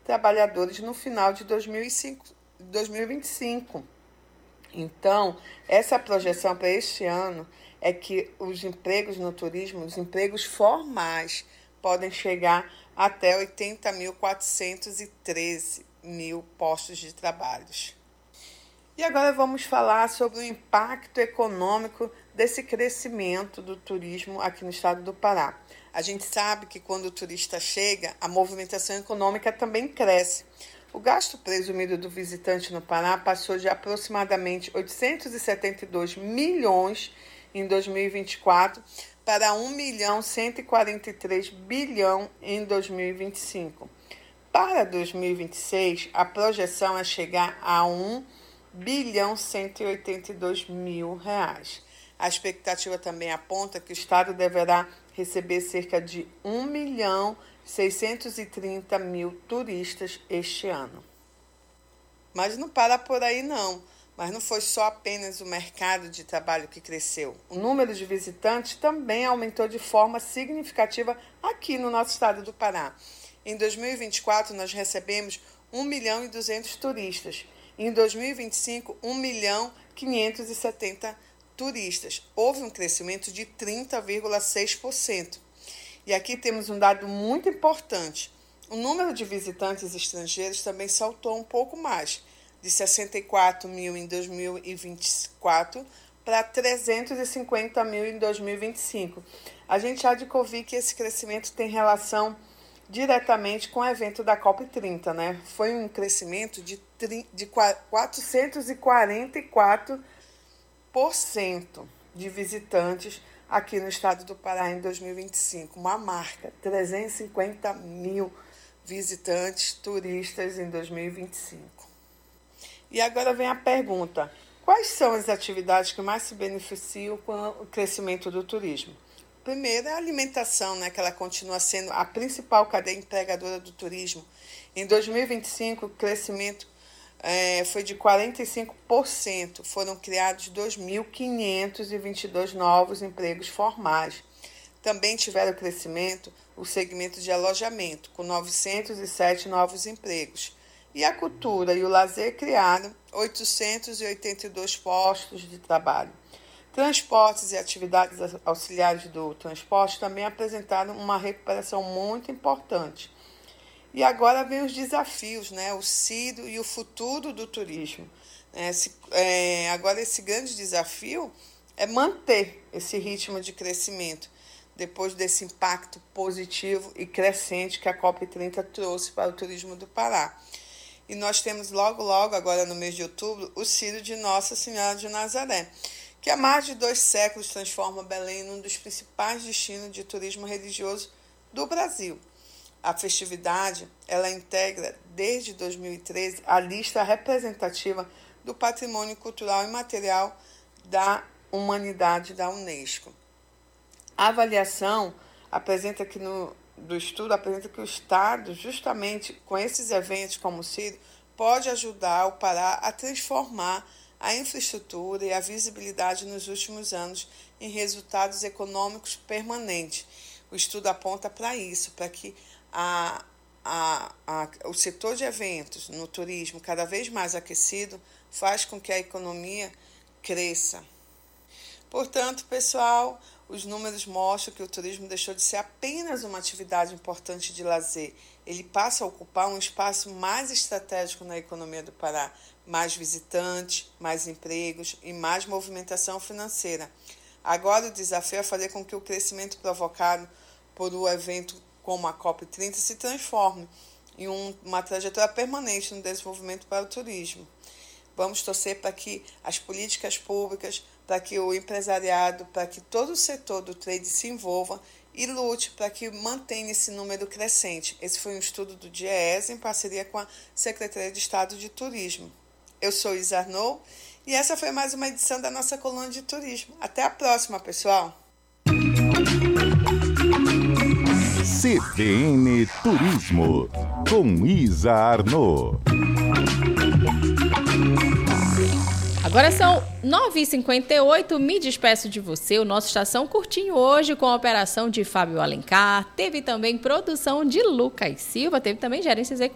trabalhadores no final de 2025. Então, essa projeção para este ano é que os empregos no turismo, os empregos formais, podem chegar até 80.413 mil postos de trabalho. E agora vamos falar sobre o impacto econômico desse crescimento do turismo aqui no estado do Pará. A gente sabe que quando o turista chega, a movimentação econômica também cresce. O gasto presumido do visitante no Pará passou de aproximadamente 872 milhões em 2024 para 1.143 bilhão em 2025. Para 2026, a projeção é chegar a 1.182 bilhão. A expectativa também aponta que o estado deverá receber cerca de 1.630.000 turistas este ano. Mas não para por aí não. Mas não foi só apenas o mercado de trabalho que cresceu. O número de visitantes também aumentou de forma significativa aqui no nosso estado do Pará. Em 2024, nós recebemos 1.200.000 turistas. Em 2025, 1.570.000 turistas. Houve um crescimento de 30,6%. E aqui temos um dado muito importante. O número de visitantes estrangeiros também saltou um pouco mais, de 64 mil em 2024 para 350 mil em 2025. A gente há de convir que esse crescimento tem relação diretamente com o evento da COP30, né? Foi um crescimento de 444% de visitantes aqui no estado do Pará em 2025. Uma marca, 350 mil visitantes turistas em 2025. E agora vem a pergunta: quais são as atividades que mais se beneficiam com o crescimento do turismo? Primeiro é a alimentação, né, que ela continua sendo a principal cadeia empregadora do turismo. Em 2025, o crescimento foi de 45%. Foram criados 2.522 novos empregos formais. Também tiveram crescimento o segmento de alojamento, com 907 novos empregos. E a cultura e o lazer criaram 882 postos de trabalho. Transportes e atividades auxiliares do transporte também apresentaram uma recuperação muito importante. E agora vem os desafios, né? O CIDO e o futuro do turismo. Agora esse grande desafio é manter esse ritmo de crescimento, depois desse impacto positivo e crescente que a COP30 trouxe para o turismo do Pará. E nós temos logo, agora no mês de outubro, o Círio de Nossa Senhora de Nazaré, que há mais de 2 séculos transforma Belém num dos principais destinos de turismo religioso do Brasil. A festividade, ela integra, desde 2013, a lista representativa do patrimônio cultural e material da humanidade da Unesco. A avaliação do estudo apresenta que o Estado, justamente com esses eventos como o Círio, pode ajudar o Pará a transformar a infraestrutura e a visibilidade nos últimos anos em resultados econômicos permanentes. O estudo aponta para isso, para que o setor de eventos no turismo, cada vez mais aquecido, faz com que a economia cresça. Portanto, pessoal, os números mostram que o turismo deixou de ser apenas uma atividade importante de lazer. Ele passa a ocupar um espaço mais estratégico na economia do Pará. Mais visitantes, mais empregos e mais movimentação financeira. Agora o desafio é fazer com que o crescimento provocado por um evento como a COP30 se transforme em uma trajetória permanente no desenvolvimento para o turismo. Vamos torcer para que as políticas públicas, para que o empresariado, para que todo o setor do trade se envolva e lute para que mantenha esse número crescente. Esse foi um estudo do DIEESE em parceria com a Secretaria de Estado de Turismo. Eu sou Isa Arnaud e essa foi mais uma edição da nossa coluna de turismo. Até a próxima, pessoal! CBN Turismo, com Isa Arnaud. Agora são 9h58, me despeço de você. O nosso Estação Curtinho hoje com a operação de Fábio Alencar. Teve também produção de Lucas Silva, teve também gerência executiva